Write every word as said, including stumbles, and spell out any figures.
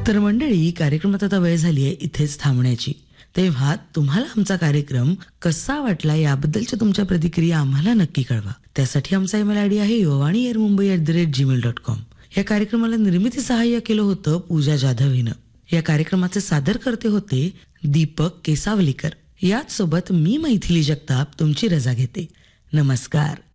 तर मंडळी, कार्यक्रमात आता वेळ झाली आहे इथेच थांबण्याची. तेव्हा तुम्हाला आमचा कार्यक्रम कसा वाटला याबद्दलच्या तुमच्या प्रतिक्रिया आम्हाला नक्की कळवा. त्यासाठी आमचा ईमेल आयडी आहे Yuvavani air Mumbai at the rate Gmail dot com. या कार्यक्रमाला निर्मिती सहाय्य केलं होतं पूजा जाधव हिनं. या कार्यक्रमाचे सादर करते होते दीपक केसावलीकर. याच सोबत मी मैथिली जगताप तुमची रजा घेते. नमस्कार.